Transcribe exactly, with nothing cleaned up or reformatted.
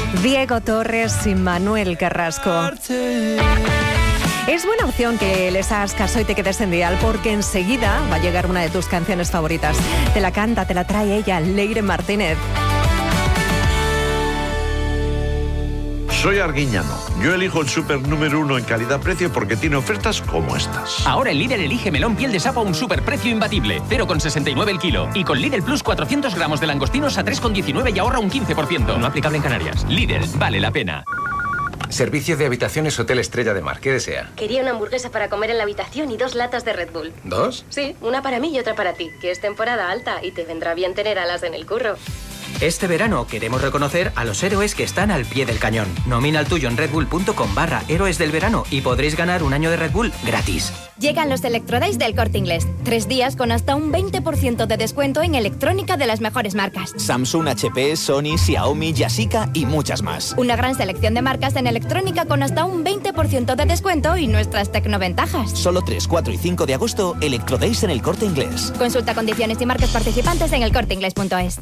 Diego Torres y Manuel Carrasco. Es buena opción que les hagas caso y te quedes en dial, porque enseguida va a llegar una de tus canciones favoritas. Te la canta, te la trae ella, Leire Martínez. Soy Arguiñano. Yo elijo el súper número uno en calidad-precio porque tiene ofertas como estas. Ahora el Lidl elige melón piel de sapo a un superprecio imbatible. cero coma sesenta y nueve el kilo. Y con Lidl Plus cuatrocientos gramos de langostinos a tres coma diecinueve y ahorra un quince por ciento. No aplicable en Canarias. Lidl, vale la pena. Servicio de habitaciones Hotel Estrella de Mar. ¿Qué desea? Quería una hamburguesa para comer en la habitación y dos latas de Red Bull. ¿Dos? Sí, una para mí y otra para ti, que es temporada alta y te vendrá bien tener alas en el curro. Este verano queremos reconocer a los héroes que están al pie del cañón. Nomina el tuyo en redbull.com barra héroes del verano y podréis ganar un año de Red Bull gratis. Llegan los Electrodays del Corte Inglés. Tres días con hasta un veinte por ciento de descuento en electrónica de las mejores marcas. Samsung, H P, Sony, Xiaomi, Yashica y muchas más. Una gran selección de marcas en electrónica con hasta un veinte por ciento de descuento y nuestras tecnoventajas. Solo tres, cuatro y cinco de agosto, Electrodays en el Corte Inglés. Consulta condiciones y marcas participantes en el corte inglés punto es.